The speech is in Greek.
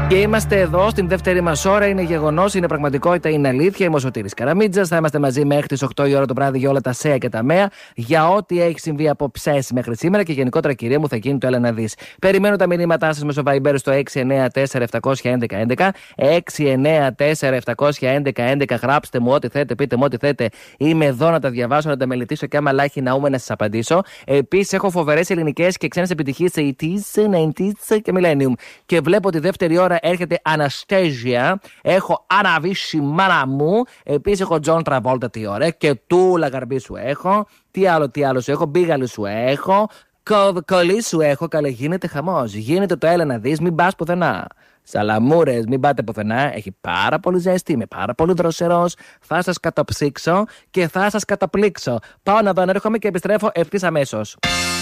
Και είμαστε εδώ στην δεύτερη μας ώρα. Είναι γεγονός, είναι πραγματικότητα, είναι αλήθεια. Είμαι ο Σωτήρης Καραμίτζας. Θα είμαστε μαζί μέχρι τις 8 η ώρα το βράδυ για όλα τα ΣΕΑ και τα ΜΕΑ. Για ό,τι έχει συμβεί από ψες μέχρι σήμερα και γενικότερα, κυρία μου, θα γίνει το έλα να δεις. Περιμένω τα μηνύματά σας μέσω Viber στο 694-711-11. 694-711-11. Γράψτε μου ό,τι θέτε, πείτε μου ό,τι θέτε. Είμαι εδώ να τα διαβάσω, να τα μελετήσω και άμα λάχει να ούμε να σας απαντήσω. Επίσης, έχω φοβερές ελληνικές και ξένες επιτυχίες 80s, 90s και Millennium. Και βλέπω τη δεύτερη ώρα έρχεται Αναστέζια. Έχω αναβήσει μάνα μου. Επίσης έχω Τζον Τραβόλτα τη ώρα. Και Τούλα Γαρμπή σου έχω. Τι άλλο σου έχω. Μπίγαλου σου έχω. Κολλή σου έχω. Καλέ, γίνεται χαμός. Γίνεται το έλα να δεις. Μην πας πουθενά. Σαλαμούρες, μην πάτε πουθενά. Έχει πάρα πολύ ζέστη. Είμαι πάρα πολύ δροσερός. Θα σας καταψύξω και θα σας καταπλήξω. Πάω να δω αν έρχομαι και επιστρέφω ευθύς αμέσως.